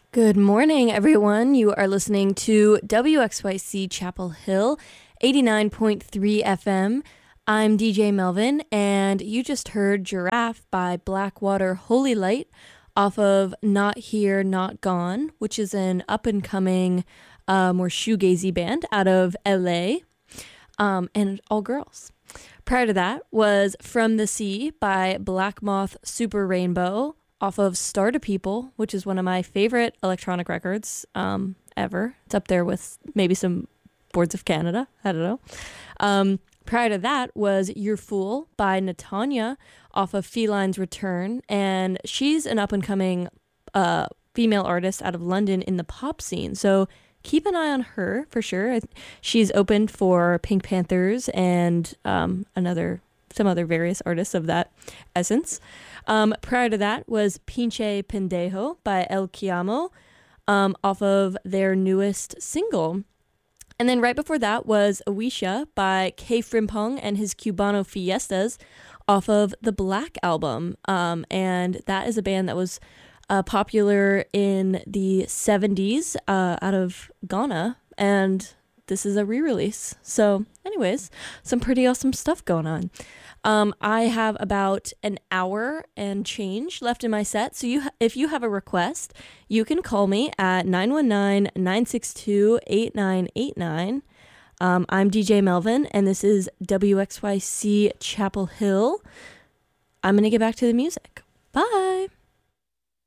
Good morning, everyone. You are listening to WXYC Chapel Hill, 89.3 FM. I'm DJ Melvin, and you just heard Giraffe by Blackwater Holy Light off of Not Here, Not Gone, which is an up-and-coming, more shoegazy band out of LA, and all girls. Prior to that was From the Sea by Black Moth Super Rainbow, off of Star to People, which is one of my favorite electronic records ever. It's up there with maybe some Boards of Canada. I don't know. Prior to that was Your Fool by Natanya off of Feline's Return. And she's an up-and-coming female artist out of London in the pop scene. So keep an eye on her for sure. She's opened for Pink Panthers and some other various artists of that essence. Prior to that was Pinche Pendejo by El Chiamo off of their newest single. And then right before that was Awisha by K. Frimpong and his Cubano Fiestas off of the Black album. And that is a band that was popular in the 70s out of Ghana. And this is a re-release. So anyways, some pretty awesome stuff going on. I have about an hour and change left in my set. So if you have a request, you can call me at 919-962-8989. I'm DJ Melvin, and this is WXYC Chapel Hill. I'm going to get back to the music. Bye.